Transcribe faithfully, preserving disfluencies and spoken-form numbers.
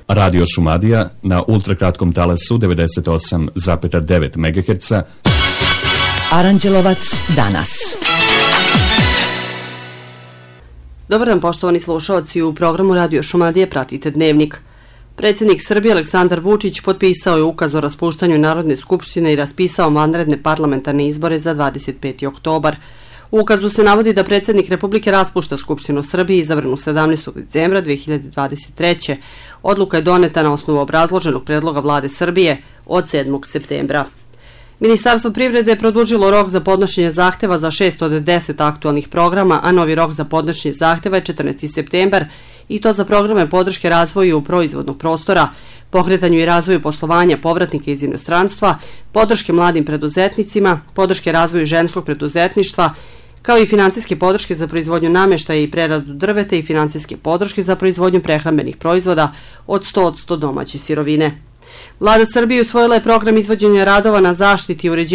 Radio Šumadija na ultrakratkom talasu devedeset osam zarez devet megaherca. Aranđelovac danas. Dobar dan, poštovani slušaoci, u programu Radio Šumadije pratite Dnevnik. Predsjednik Srbije Aleksandar Vučić potpisao je ukaz o raspuštanju Narodne skupštine i raspisao vanredne parlamentarne izbore za dvadeset peti oktobar. U ukazu se navodi da predsjednik Republike raspušta Skupštinu Srbije izabranu sedamnaestog decembra dve hiljade dvadeset treće. Odluka je doneta na osnovu obrazloženog predloga Vlade Srbije od sedmog septembra. Ministarstvo privrede je produžilo rok za podnošenje zahteva za šest od deset aktualnih programa, a novi rok za podnošenje zahteva je četrnaesti septembar i to za programe podrške razvoju proizvodnog prostora, pokretanju i razvoju poslovanja povratnika iz inostranstva, podrške mladim preduzetnicima, podrške razvoju ženskog preduzetništva, kao i finansijske podrške za proizvodnju namještaja i preradu drveta i finansijske podrške za proizvodnju prehrambenih proizvoda od sto posto domaće sirovine. Vlada Srbije usvojila je program izvođenja radova na zaštiti i uređenju